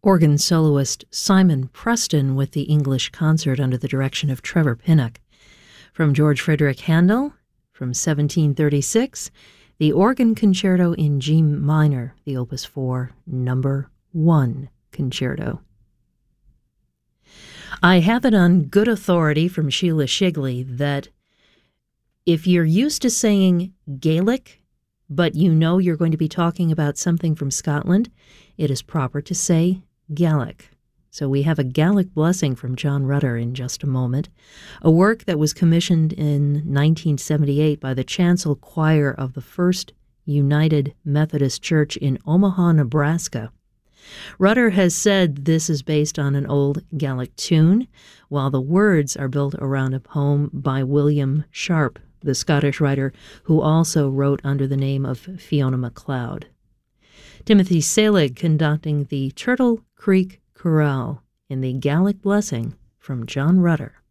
organ soloist Simon Preston with the English Concert under the direction of Trevor Pinnock. From George Frederick Handel, from 1736, the Organ Concerto in G minor, the Opus 4, Number 1 Concerto. I have it on good authority from Sheila Shigley that if you're used to saying Gaelic, but you know you're going to be talking about something from Scotland, it is proper to say Gaelic. So we have a Gaelic blessing from John Rutter in just a moment, a work that was commissioned in 1978 by the Chancel Choir of the First United Methodist Church in Omaha, Nebraska. Rutter has said this is based on an old Gaelic tune, while the words are built around a poem by William Sharp, the Scottish writer who also wrote under the name of Fiona MacLeod. Timothy Selig conducting the Turtle Creek Chorale in the Gaelic Blessing from John Rutter.